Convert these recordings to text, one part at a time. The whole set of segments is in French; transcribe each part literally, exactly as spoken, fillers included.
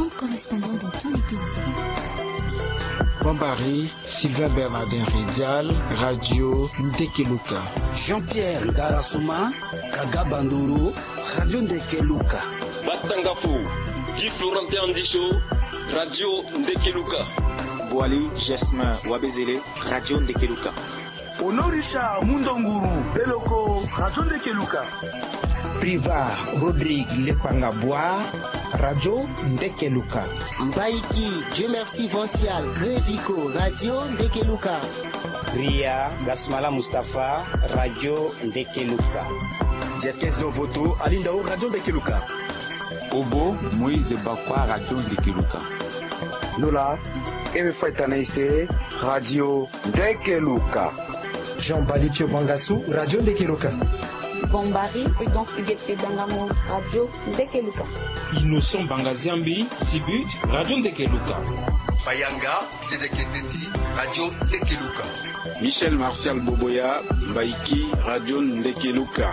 trente correspondants dans tous les pays. Bombari, Sylvain Bernardin Ridial, Radio Ndekeluka. Jean-Pierre Ndarasuma, Kaga Banduru, Radio Ndekeluka. Batangafu, Guy Florentin Andisho, Radio Ndekeluka. Boali Jasmin Wabezele, Radio Ndekeluka. Honorisha Mundonguru, Beloko, Radio Ndekeluka. Priva Rodrigue Lepangabwa, Radio Ndekeluka. Mbaiki Dieu merci Vancial Grévico, Radio Ndekeluka. Ria Gasmala Mustafa, Radio Ndekeluka. Jeskes Dovoto, Alindao, Radio Ndekeluka. Obo Moïse Bakwa, Radio Ndekeluka. Nola Emefaitanaise, Radio Ndekeluka. Jean Balipio Bangassou, Radio Ndekeluka. Bombari, Prudence Huguette Dangamo, Radio Ndekeluka. Innocent Bangaziambi, Sibut, Radio Ndekeluka. Bayanga, Tedeketeti, Radio Ndekeluka. Michel Martial Boboya, Mbaiki, Radio Ndekeluka.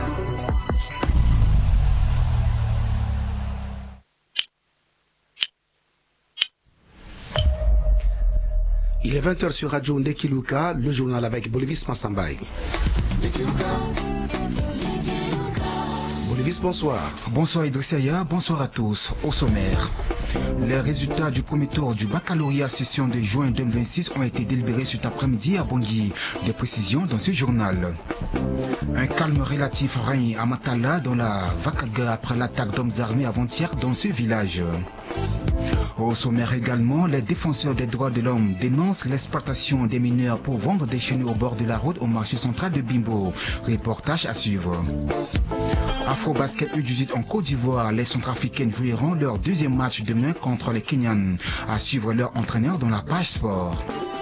Il est vingt heures sur Radio Ndekeluka, le journal avec Bolivis Massambay. Bolivis, bonsoir. Bonsoir Idrissa, bonsoir à tous. Au sommaire, les résultats du premier tour du baccalauréat session de juin deux mille vingt-six ont été délibérés cet après-midi à Bangui. Des précisions dans ce journal. Un calme relatif règne à Matala dans la Vakaga après l'attaque d'hommes armés avant-hier dans ce village. Au sommaire également, les défenseurs des droits de l'homme dénoncent l'exploitation des mineurs pour vendre des chenilles au bord de la route au marché central de Bimbo. Reportage à suivre. Afro-Basket U dix-huit en Côte d'Ivoire, les Centrafricaines joueront leur deuxième match demain contre les Kenyans. À suivre leur entraîneur dans la page sport.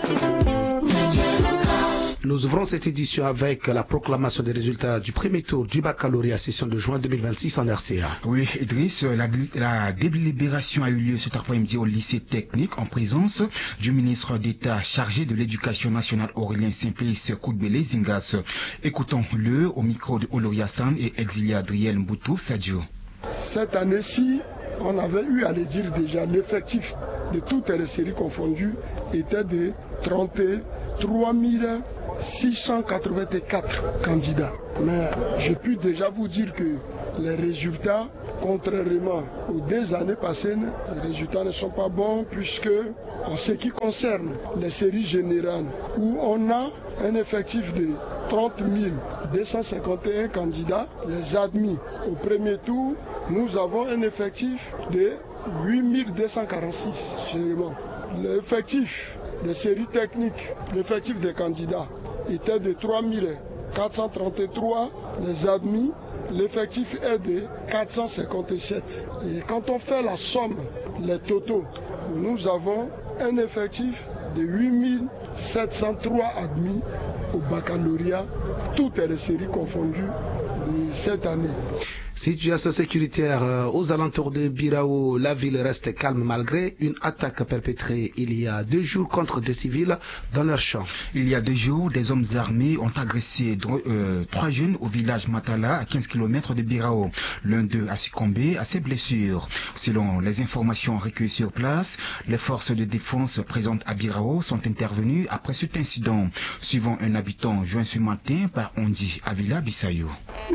Nous ouvrons cette édition avec la proclamation des résultats du premier tour du baccalauréat session de juin deux mille vingt-six en R C A. Oui, Idriss, la, la délibération a eu lieu cet après-midi au lycée technique en présence du ministre d'État chargé de l'éducation nationale Aurélien Simplice Koudbele Zingas. Écoutons-le au micro de Oloria San et Exilia Adriel Mboutou Sadio. Cette année-ci, on avait eu à le dire déjà, l'effectif de toutes les séries confondues était de trente-trois mille six cent quatre-vingt-quatre candidats. Mais je puis déjà vous dire que les résultats, contrairement aux deux années passées, les résultats ne sont pas bons puisque en ce qui concerne les séries générales où on a un effectif de trente mille deux cent cinquante et un candidats, les admis au premier tour, nous avons un effectif de huit mille deux cent quarante-six seulement. L'effectif des séries techniques, l'effectif des candidats était de trois mille quatre cent trente-trois, les admis, l'effectif est de quatre cent cinquante-sept. Et quand on fait la somme, les totaux, nous avons un effectif de huit mille sept cent trois admis au baccalauréat, toutes les séries confondues de cette année. Situation sécuritaire aux alentours de Birao, la ville reste calme malgré une attaque perpétrée il y a deux jours contre des civils dans leur champ. Il y a deux jours, des hommes armés ont agressé euh, trois jeunes au village Matala à quinze kilomètres de Birao. L'un d'eux a succombé à ses blessures. Selon les informations recueillies sur place, les forces de défense présentes à Birao sont intervenues après cet incident, suivant un habitant joint ce matin par Ondi Avila Bissayo.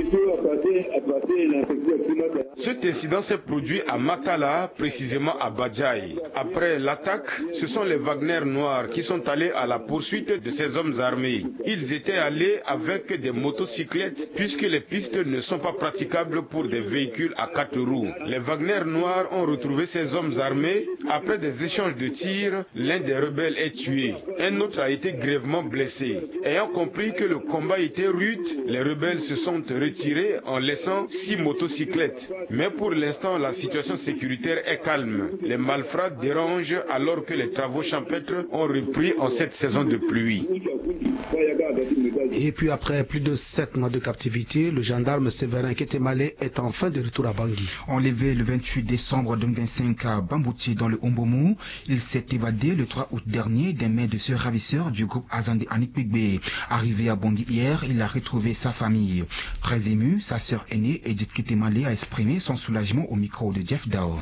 Cet incident s'est produit à Matala, précisément à Badjaï. Après l'attaque, ce sont les Wagner noirs qui sont allés à la poursuite de ces hommes armés. Ils étaient allés avec des motocyclettes puisque les pistes ne sont pas praticables pour des véhicules à quatre roues. Les Wagner noirs ont retrouvé ces hommes armés. Après des échanges de tirs, l'un des rebelles est tué. Un autre a été grièvement blessé. Ayant compris que le combat était rude, les rebelles se sont retirés en laissant six motocyclettes. Mais pour l'instant, la situation sécuritaire est calme. Les malfrats dérangent alors que les travaux champêtres ont repris en cette saison de pluie. Et puis après plus de sept mois de captivité, le gendarme Séverin Ketemale est enfin de retour à Bangui. Enlevé le vingt-huit décembre deux mille vingt-cinq à Bambouti dans le Ombomu, il s'est évadé le trois août dernier des mains de ce ravisseur du groupe Azande Anikpigbe. Arrivé à Bangui hier, il a retrouvé sa famille. Très ému, sa sœur aînée Edith Ketemale a exprimé son soulagement au micro de Jeff Dao.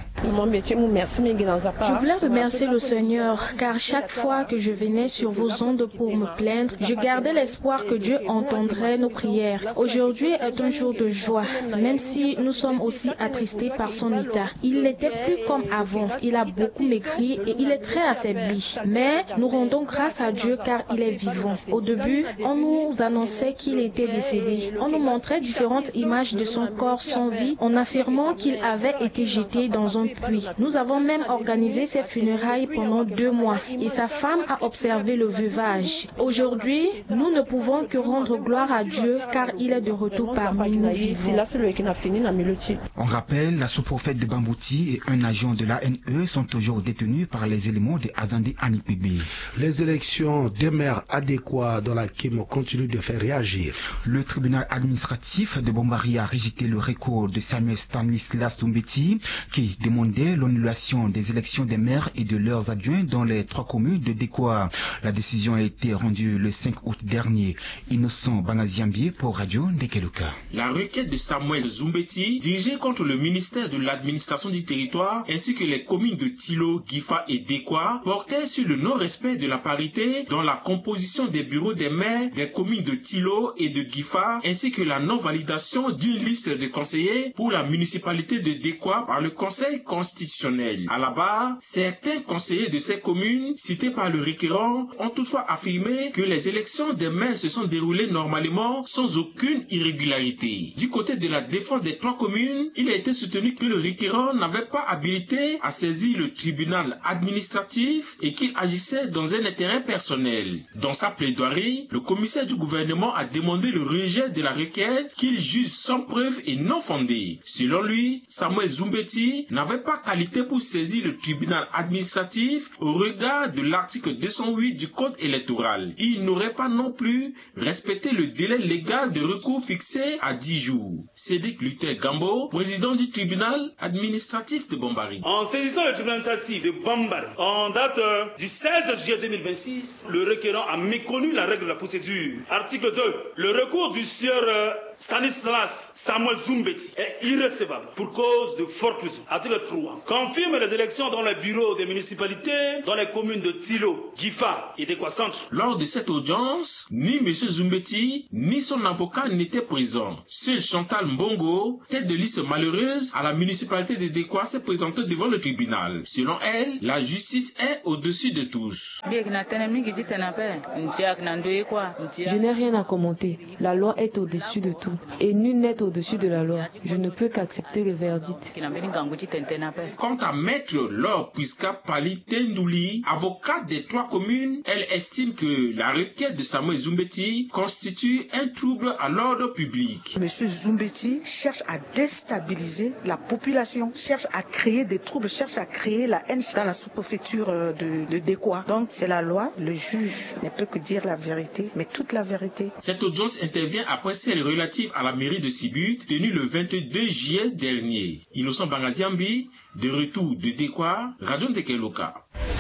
Je voulais remercier le Seigneur car chaque fois que je venais sur vos ondes pour me plaindre, je gardais l'espoir que Dieu entendrait nos prières. Aujourd'hui est un jour de joie, même si nous sommes aussi attristés par son état. Il n'était plus comme avant, il a beaucoup maigri et il est très affaibli. Mais nous rendons grâce à Dieu car il est vivant. Au début, on nous annonçait qu'il était décédé. On nous montrait différentes images de son corps sans vie en affirmant qu'il avait été jeté dans un puits. Nous avons même organisé ses funérailles pendant deux mois et sa femme a observé le veuvage. Aujourd'hui, nous ne pouvons que rendre gloire à Dieu car il est de retour parmi nous vivants. On rappelle, la sous-prophète de Bambouti et un agent de l'A N E sont toujours détenus par les éléments de Azandi Anipébi. Les élections des maires adéquats dans la Kim continuent de faire réagir. Le tribunal administratif de Bombari a rejeté le recours de Samuel Stanislas Zumbeti qui demandait l'annulation des élections des maires et de leurs adjoints dans les trois communes de Dekwa. La décision a été rendue le cinq août dernier. Innocent Bangaziambi pour Radio Ndekeluka. La requête de Samuel Zumbeti, dirigée contre le ministère de l'administration du territoire ainsi que les communes de Tilo, Gifa et Dekwa, portait sur le non-respect de la parité dans la composition des bureaux des maires des communes de Tilo et de Gifa ainsi que la non-validation d'une liste de conseillers pour la municipalité de Dekwa par le Conseil constitutionnel. À la barre, certains conseillers de ces communes cités par le requérant ont toutefois affirmé que les élections des maires se sont déroulées normalement sans aucune irrégularité. Du côté de la défense des trois communes, il a été soutenu que le requérant n'avait pas habilité à saisir le tribunal administratif et qu'il agissait dans un intérêt personnel. Dans sa plaidoirie, le commissaire du gouvernement a demandé le rejet de la requête qu'il juge sans preuve et non fondée. Selon lui, Samuel Zumbeti n'avait pas qualité pour saisir le tribunal administratif au regard de l'article deux cent huit du code électoral. Il n'aurait pas non plus respecté le délai légal de recours fixé à dix jours. Cédric Luther Gambo, président du tribunal administratif de Bombari. En saisissant le tribunal administratif de Bombari, en date du seize juillet deux mille vingt-six, le requérant a méconnu la règle de la procédure. Article deux. Le recours du sieur Stanislas Samuel Zumbeti est irrecevable pour cause de forclusion. Article trois. Confirme les élections dans les bureaux des municipalités dans les communes de Tilo, Gifa et Dekwa Centre. Lors de cette audience, ni M. Zumbeti ni son avocat n'étaient présents. Seul Chantal Mbongo, tête de liste malheureuse à la municipalité de Dekwa, s'est présentée devant le tribunal. Selon elle, la justice est au-dessus de tous. Je n'ai rien à commenter. La loi est au-dessus de tout. Et nul n'est au-dessus de la loi. Je ne peux qu'accepter le verdict. Quant à Maître Laure Puiska Pali Tendouli, avocate des trois communes, elle estime que la requête de Samuel Zumbeti constitue un trouble à l'ordre public. Monsieur Zumbeti cherche à déstabiliser la population, cherche à créer des troubles, cherche à créer la haine dans la sous-préfecture de, de Dekwa. Donc c'est la loi, le juge ne peut que dire la vérité, mais toute la vérité. Cette audience intervient après celle relative à la mairie de Sibut, tenue le vingt-deux juillet dernier. Innocent Bangaziambi, de retour de Dekwa, Radio Ndekeluka.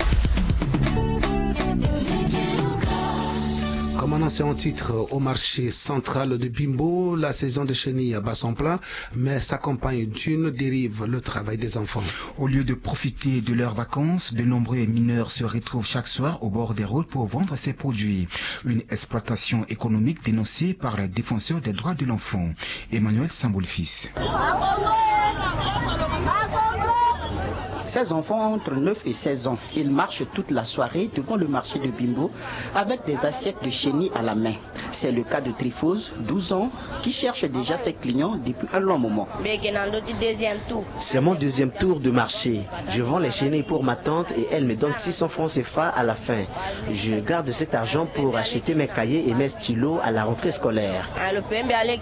Comme annoncé en titre au marché central de Bimbo, la saison de chenilles bat son plein, mais s'accompagne d'une dérive, le travail des enfants. Au lieu de profiter de leurs vacances, de nombreux mineurs se retrouvent chaque soir au bord des routes pour vendre ces produits. Une exploitation économique dénoncée par les défenseurs des droits de l'enfant. Emmanuel Samboulfils. Ces enfants ont entre neuf et seize ans. Ils marchent toute la soirée devant le marché de Bimbo avec des assiettes de chenilles à la main. C'est le cas de Trifose, douze ans, qui cherche déjà ses clients depuis un long moment. C'est mon deuxième tour de marché. Je vends les chenilles pour ma tante et elle me donne six cents francs C F A à la fin. Je garde cet argent pour acheter mes cahiers et mes stylos à la rentrée scolaire.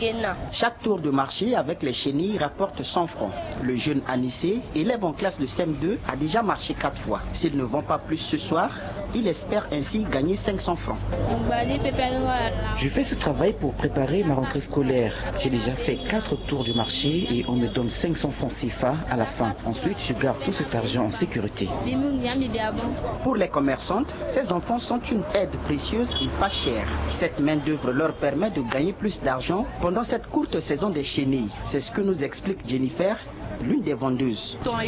Chaque tour de marché avec les chenilles rapporte cent francs. Le jeune Anissé, élève en classe de C M vingt-deux a déjà marché quatre fois. S'ils ne vont pas plus ce soir, il espère ainsi gagner cinq cents francs. Je fais ce travail pour préparer ma rentrée scolaire. J'ai déjà fait quatre tours du marché et on me donne cinq cents francs C F A à la fin. Ensuite, je garde tout cet argent en sécurité. Pour les commerçantes, ces enfants sont une aide précieuse et pas chère. Cette main-d'œuvre leur permet de gagner plus d'argent pendant cette courte saison des chenilles. C'est ce que nous explique Jennifer, l'une des vendeuses. Quand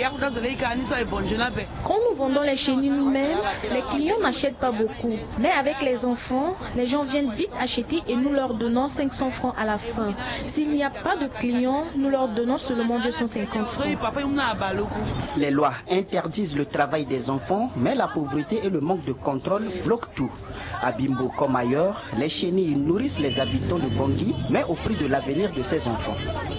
nous vendons les chenilles nous-mêmes, les clients n'achètent pas beaucoup. Mais avec les enfants, les gens viennent vite acheter et nous leur donnons cinq cents francs à la fin. S'il n'y a pas de clients, nous leur donnons seulement deux cent cinquante francs. Les lois interdisent le travail des enfants, mais la pauvreté et le manque de contrôle bloquent tout. À Bimbo comme ailleurs, les chenilles nourrissent les habitants de Bangui, mais au prix de l'avenir de ces enfants.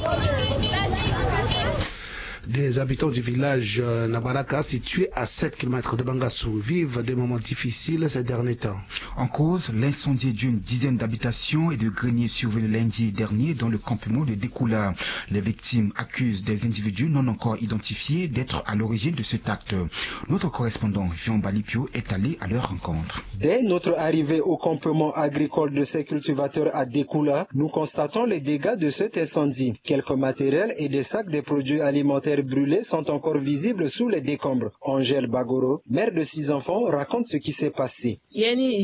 Des habitants du village Nabaraka, situé à sept kilomètres de Bangassou, vivent des moments difficiles ces derniers temps. En cause, l'incendie d'une dizaine d'habitations et de greniers survenu lundi dernier dans le campement de Dekoula. Les victimes accusent des individus non encore identifiés d'être à l'origine de cet acte. Notre correspondant Jean Balipio est allé à leur rencontre. Dès notre arrivée au campement agricole de ces cultivateurs à Dekoula, nous constatons les dégâts de cet incendie. Quelques matériels et des sacs de produits alimentaires brûlés sont encore visibles sous les décombres. Angèle Bagoro, mère de six enfants, raconte ce qui s'est passé. On est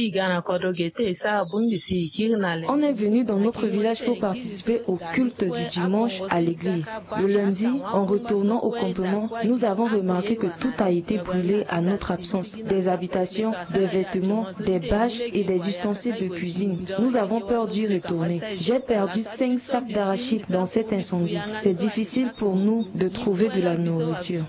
venu dans notre village pour participer au culte du dimanche à l'église. Le lundi, en retournant au campement, nous avons remarqué que tout a été brûlé à notre absence. Des habitations, des vêtements, des bâches et des ustensiles de cuisine. Nous avons peur d'y retourner. J'ai perdu cinq sacs d'arachides dans cet incendie. C'est difficile pour nous de trouver de la nourriture.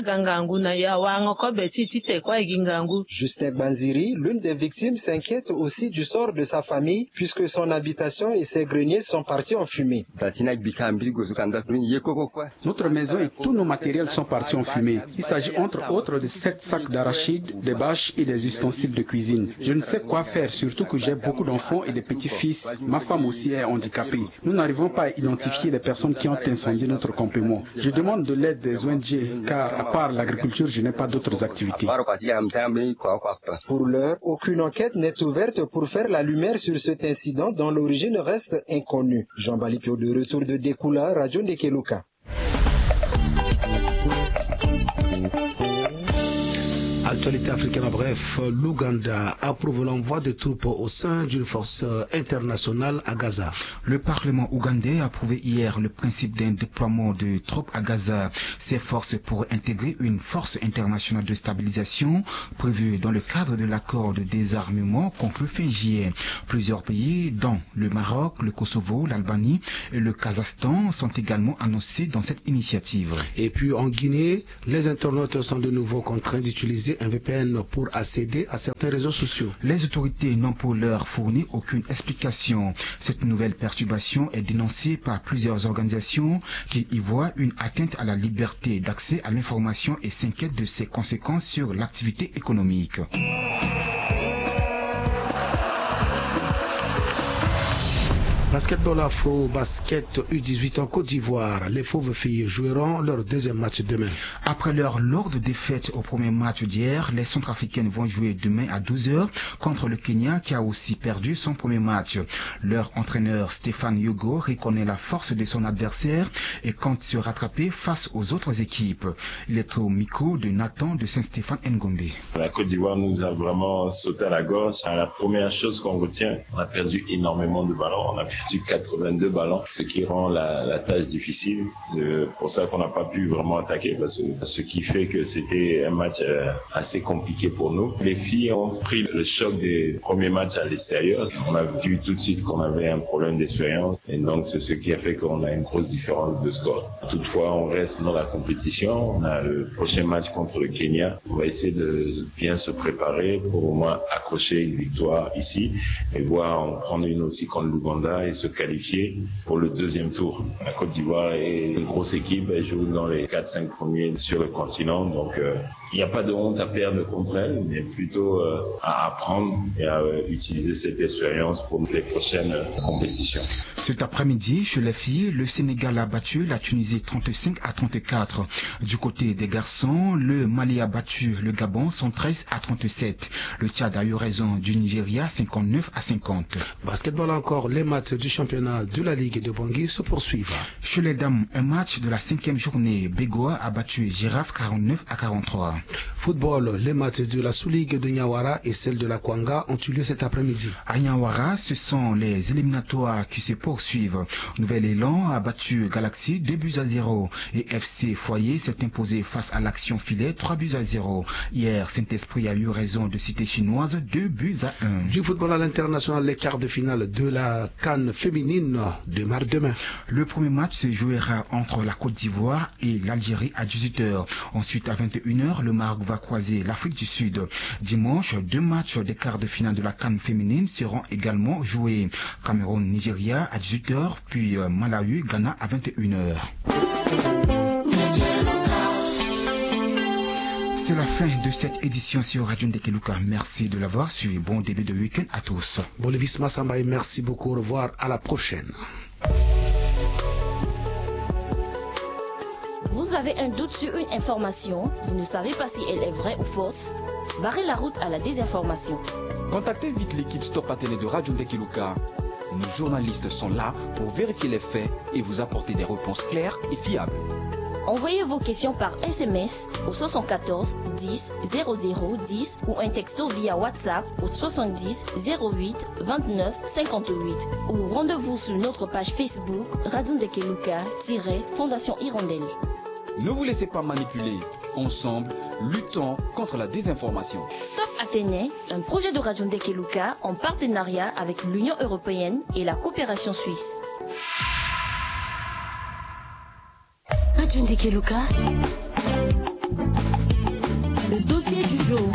Justin Banziri, l'une des victimes, s'inquiète aussi du sort de sa famille puisque son habitation et ses greniers sont partis en fumée. Notre maison et tous nos matériels sont partis en fumée. Il s'agit entre autres de sept sacs d'arachides, des bâches et des ustensiles de cuisine. Je ne sais quoi faire, surtout que j'ai beaucoup d'enfants et de petits-fils. Ma femme aussi est handicapée. Nous n'arrivons pas à identifier les personnes qui ont incendié notre campement. Je demande de l'aide des O N G car à part l'agriculture, je n'ai pas d'autres activités. Pour l'heure, aucune enquête n'est ouverte pour faire la lumière sur cet incident dont l'origine reste inconnue. Jean Balipio de retour de Dekoula, Radio Ndekeluka. Actualité africaine en bref, l'Ouganda approuve l'envoi de troupes au sein d'une force internationale à Gaza. Le Parlement ougandais a approuvé hier le principe d'un déploiement de troupes à Gaza. Ces forces pourraient intégrer une force internationale de stabilisation prévue dans le cadre de l'accord de désarmement conclu fin juillet. Plusieurs pays, dont le Maroc, le Kosovo, l'Albanie et le Kazakhstan, sont également annoncés dans cette initiative. Et puis en Guinée, les internautes sont de nouveau contraints d'utiliser un V P N pour accéder à certains réseaux sociaux. Les autorités n'ont pour l'heure fourni aucune explication. Cette nouvelle perturbation est dénoncée par plusieurs organisations qui y voient une atteinte à la liberté d'accès à l'information et s'inquiètent de ses conséquences sur l'activité économique. Basketball afro, basket U dix-huit en Côte d'Ivoire. Les Fauves filles joueront leur deuxième match demain. Après leur lourde défaite au premier match d'hier, les Centrafricaines vont jouer demain à douze heures contre le Kenya qui a aussi perdu son premier match. Leur entraîneur Stéphane Yogo reconnaît la force de son adversaire et compte se rattraper face aux autres équipes. Il est au micro de Nathan de Saint-Stéphane Ngombe. La Côte d'Ivoire nous a vraiment sauté à la gorge. La première chose qu'on retient, on a perdu énormément de ballons. On a perdu quatre-vingt-deux ballons, ce qui rend la, la tâche difficile. C'est pour ça qu'on n'a pas pu vraiment attaquer, parce que ce qui fait que c'était un match euh, assez compliqué pour nous. Les filles ont pris le choc des premiers matchs à l'extérieur. On a vu tout de suite qu'on avait un problème d'expérience, et donc c'est ce qui a fait qu'on a une grosse différence de score. Toutefois, on reste dans la compétition. On a le prochain match contre le Kenya. On va essayer de bien se préparer pour au moins accrocher une victoire ici, et voir en prendre une aussi contre l'Ouganda et se qualifier pour le deuxième tour. La Côte d'Ivoire est une grosse équipe, elle joue dans les quatre cinq premiers sur le continent, donc il euh, n'y a pas de honte à perdre contre elle, mais plutôt euh, à apprendre et à euh, utiliser cette expérience pour les prochaines euh, compétitions. Cet après-midi, chez les filles, le Sénégal a battu la Tunisie trente-cinq à trente-quatre. Du côté des garçons, le Mali a battu le Gabon cent treize à trente-sept. Le Tchad a eu raison du Nigeria cinquante-neuf à cinquante. Basketball encore, les matchs du championnat de la Ligue de Bangui se poursuivent. Chez les dames, un match de la cinquième journée, Bégoa a battu Giraffe quarante-neuf à quarante-trois. Football, les matchs de la sous-ligue de Niawara et celle de la Kwanga ont eu lieu cet après-midi. À Niawara, ce sont les éliminatoires qui se poursuivent. Nouvel Élan a battu Galaxy deux buts à zéro et F C Foyer s'est imposé face à l'Action Filet trois buts à zéro. Hier, Saint-Esprit a eu raison de Cité Chinoise deux buts à un. Du football à l'international, les quarts de finale de la CAN féminine démarrent demain. Le premier match se jouera entre la Côte d'Ivoire et l'Algérie à dix-huit heures. Ensuite, à vingt et une heures, le Maroc va croiser l'Afrique du Sud. Dimanche, deux matchs des quarts de finale de la CAN féminine seront également joués. Cameroun-Nigeria à dix-huit heures, puis Malawi-Ghana à vingt et une heures. C'est la fin de cette édition sur Radio Ndekeluka. Merci de l'avoir suivi. Bon début de week-end à tous. Bolivis Massamba et merci beaucoup. Au revoir. À la prochaine. Vous avez un doute sur une information, vous ne savez pas si elle est vraie ou fausse? Barrez la route à la désinformation. Contactez vite l'équipe Stop Athénée de Radio Ndekeluka. Nos journalistes sont là pour vérifier les faits et vous apporter des réponses claires et fiables. Envoyez vos questions par S M S au soixante-quatorze dix zéro zéro dix ou un texto via WhatsApp au soixante-dix zéro huit vingt-neuf cinquante-huit ou rendez-vous sur notre page Facebook Radio Ndekeluka-Fondation Hirondelle. Ne vous laissez pas manipuler. Ensemble, luttons contre la désinformation. Stop Athénée, un projet de Radio Ndekeluka en partenariat avec l'Union européenne et la coopération suisse. Radio Ndekeluka, le dossier du jour.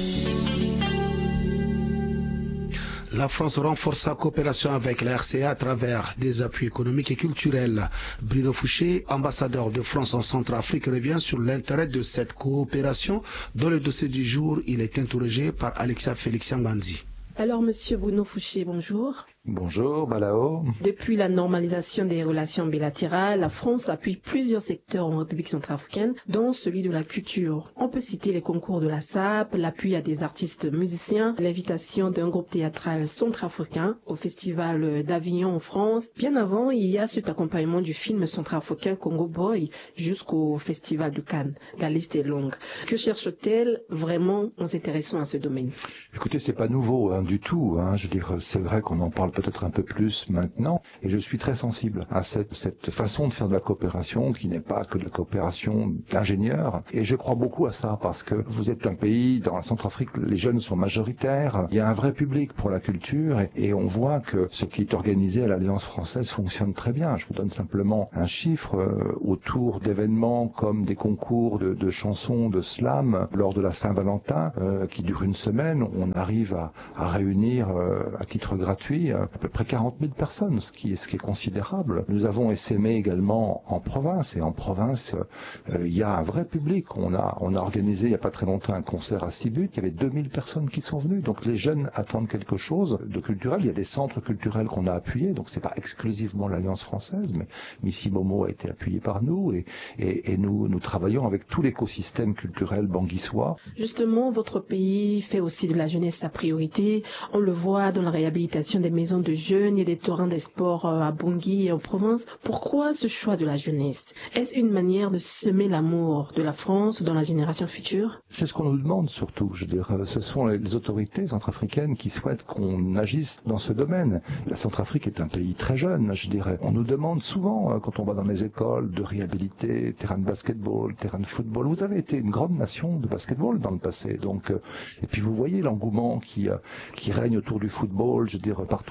La France renforce sa coopération avec la R C A à travers des appuis économiques et culturels. Bruno Fouché, ambassadeur de France en Centrafrique, revient sur l'intérêt de cette coopération. Dans le dossier du jour, il est interrogé par Alexia Félix Banzi. Alors, monsieur Bruno Fouché, bonjour. Bonjour, Balao. Depuis la normalisation des relations bilatérales, la France appuie plusieurs secteurs en République centrafricaine, dont celui de la culture. On peut citer les concours de la S A P, l'appui à des artistes musiciens, l'invitation d'un groupe théâtral centrafricain au Festival d'Avignon en France. Bien avant, il y a cet accompagnement du film centrafricain Congo Boy jusqu'au Festival de Cannes. La liste est longue. Que cherche-t-elle vraiment en s'intéressant à ce domaine? Écoutez, c'est pas nouveau hein, du tout. Hein. Je veux dire, c'est vrai qu'on en parle peut-être un peu plus maintenant, et je suis très sensible à cette, cette façon de faire de la coopération qui n'est pas que de la coopération d'ingénieurs, et je crois beaucoup à ça parce que vous êtes un pays, dans la Centrafrique, les jeunes sont majoritaires, il y a un vrai public pour la culture, et, et on voit que ce qui est organisé à l'Alliance française fonctionne très bien. Je vous donne simplement un chiffre, euh, autour d'événements comme des concours de, de chansons, de slam, lors de la Saint-Valentin, euh, qui dure une semaine, on arrive à, à réunir euh, à titre gratuit à peu près quarante mille personnes, ce qui est, ce qui est considérable. Nous avons essaimé également en province, et en province, euh, il y a un vrai public. On a, on a organisé il n'y a pas très longtemps un concert à Sibut, il y avait deux mille personnes qui sont venues. Donc les jeunes attendent quelque chose de culturel. Il y a des centres culturels qu'on a appuyés, donc c'est pas exclusivement l'Alliance française, mais Missy Momo a été appuyé par nous, et, et, et nous, nous travaillons avec tout l'écosystème culturel banguissois. Justement, votre pays fait aussi de la jeunesse sa priorité. On le voit dans la réhabilitation des maisons de jeunes et des torrents des sports à Bangui et en province. Pourquoi ce choix de la jeunesse? Est-ce une manière de semer l'amour de la France dans la génération future? C'est ce qu'on nous demande surtout. Je veux dire, ce sont les autorités centrafricaines qui souhaitent qu'on agisse dans ce domaine. La Centrafrique est un pays très jeune, je dirais. On nous demande souvent, quand on va dans les écoles, de réhabiliter terrain de basketball, terrain de football. Vous avez été une grande nation de basketball dans le passé, donc. Et puis vous voyez l'engouement qui qui règne autour du football, je veux dire, partout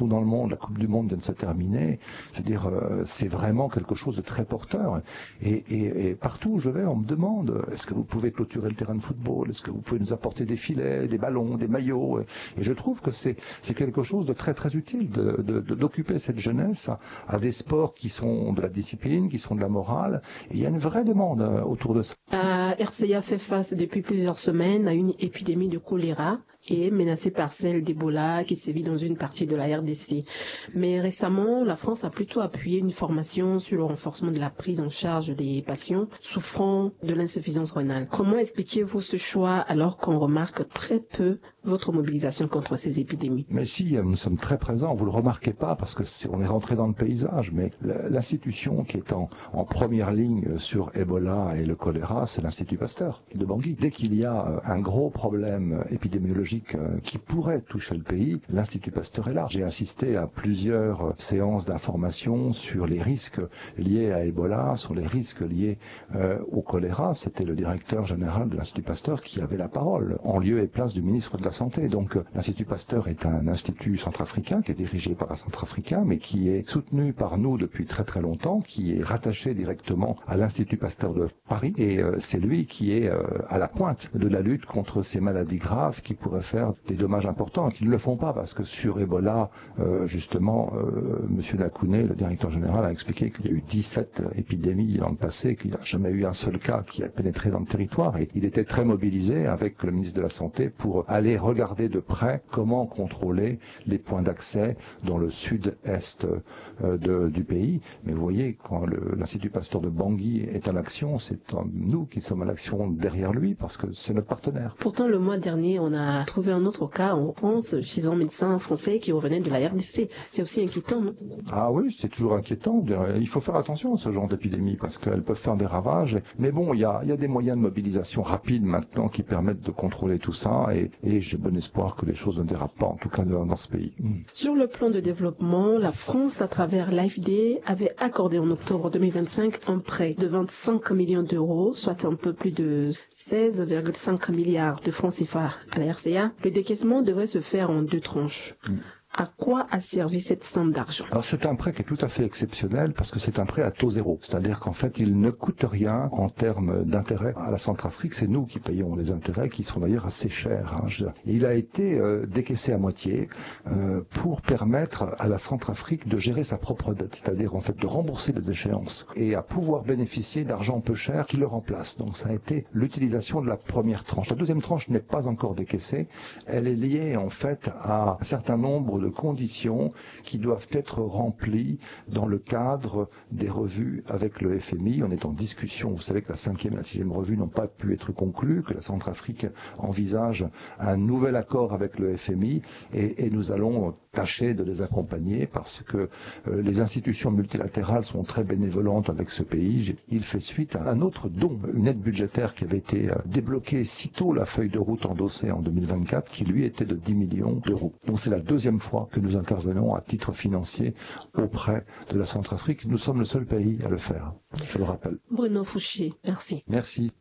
dans le monde, la Coupe du Monde vient de se terminer. Je veux dire, euh, c'est vraiment quelque chose de très porteur. Et, et, et partout où je vais, on me demande, est-ce que vous pouvez clôturer le terrain de football? Est-ce que vous pouvez nous apporter des filets, des ballons, des maillots? Et je trouve que c'est, c'est quelque chose de très très utile de, de, de, d'occuper cette jeunesse à, à des sports qui sont de la discipline, qui sont de la morale. Et il y a une vraie demande euh, autour de ça. La R C A fait face depuis plusieurs semaines à une épidémie de choléra et est menacée par celle d'Ebola qui sévit dans une partie de la R D C. Mais récemment, la France a plutôt appuyé une formation sur le renforcement de la prise en charge des patients souffrant de l'insuffisance rénale. Comment expliquez-vous ce choix alors qu'on remarque très peu votre mobilisation contre ces épidémies? Mais si, nous sommes très présents, vous le remarquez pas parce que c'est, on est rentré dans le paysage, mais l'institution qui est en, en première ligne sur Ebola et le choléra, c'est l'Institut Pasteur de Bangui. Dès qu'il y a un gros problème épidémiologique qui pourrait toucher le pays, l'Institut Pasteur est là. J'ai assisté à plusieurs séances d'information sur les risques liés à Ebola, sur les risques liés euh, au choléra. C'était le directeur général de l'Institut Pasteur qui avait la parole, en lieu et place du ministre de la Santé. Donc l'Institut Pasteur est un institut centrafricain qui est dirigé par un centrafricain, mais qui est soutenu par nous depuis très très longtemps, qui est rattaché directement à l'Institut Pasteur de Paris. Et euh, c'est lui qui est euh, à la pointe de la lutte contre ces maladies graves qui pourraient faire des dommages importants, qui ne le font pas, parce que sur Ebola, euh, justement, euh, Monsieur Nakouné, le directeur général, a expliqué qu'il y a eu dix-sept épidémies dans le passé, qu'il n'y a jamais eu un seul cas qui a pénétré dans le territoire, et il était très mobilisé avec le ministre de la Santé pour aller regarder de près comment contrôler les points d'accès dans le sud-est euh, de, du pays. Mais vous voyez, quand le, l'Institut Pasteur de Bangui est à l'action, c'est nous qui sommes à l'action derrière lui, parce que c'est notre partenaire. Pourtant, le mois dernier, on a trouvé un autre cas en France chez un médecin français qui revenait de la R D C. C'est aussi inquiétant, non? Ah oui, c'est toujours inquiétant. Il faut faire attention à ce genre d'épidémie parce qu'elles peuvent faire des ravages. Mais bon, il y a, il y a des moyens de mobilisation rapides maintenant qui permettent de contrôler tout ça et, et j'ai bon espoir que les choses ne dérapent pas, en tout cas dans ce pays. Sur le plan de développement, la France, à travers l'A F D, avait accordé en octobre deux mille vingt-cinq un prêt de vingt-cinq millions d'euros, soit un peu plus de seize virgule cinq milliards de francs C F A à la R C A. Le décaissement devrait se faire en deux tranches. Mm. À quoi a servi cette somme d'argent? Alors c'est un prêt qui est tout à fait exceptionnel parce que c'est un prêt à taux zéro. C'est-à-dire qu'en fait il ne coûte rien en termes d'intérêt à la Centrafrique. C'est nous qui payons les intérêts qui sont d'ailleurs assez chers. Hein. Et il a été euh, décaissé à moitié euh, pour permettre à la Centrafrique de gérer sa propre dette. C'est-à-dire en fait de rembourser les échéances et à pouvoir bénéficier d'argent peu cher qui le remplace. Donc ça a été l'utilisation de la première tranche. La deuxième tranche n'est pas encore décaissée. Elle est liée en fait à un certain nombre de conditions qui doivent être remplies dans le cadre des revues avec le F M I. On est en discussion. Vous savez que la cinquième et la sixième revue n'ont pas pu être conclues, que la Centrafrique envisage un nouvel accord avec le F M I et, et nous allons tâcher de les accompagner parce que euh, les institutions multilatérales sont très bénévolentes avec ce pays. Il fait suite à un autre don, une aide budgétaire qui avait été euh, débloquée sitôt la feuille de route endossée en deux mille vingt-quatre qui lui était de dix millions d'euros. Donc c'est la deuxième fois que nous intervenons à titre financier auprès de la Centrafrique. Nous sommes le seul pays à le faire, je le rappelle. Bruno Fouché, merci. Merci.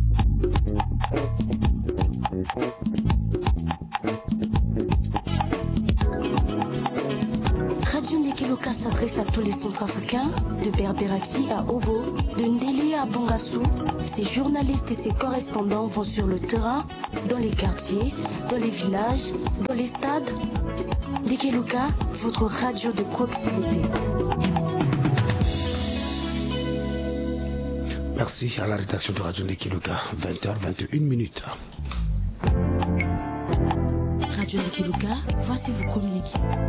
Radio Ndekeluka s'adresse à tous les Centrafricains, de Berberati à Obo, de Ndeli à Bangassou. Ses journalistes et ses correspondants vont sur le terrain, dans les quartiers, dans les villages, dans les stades. Ndekeluka, votre radio de proximité. Merci à la rédaction de Radio Ndekeluka, vingt heures vingt et une minutes. Radio Ndekeluka, voici vous communiquer.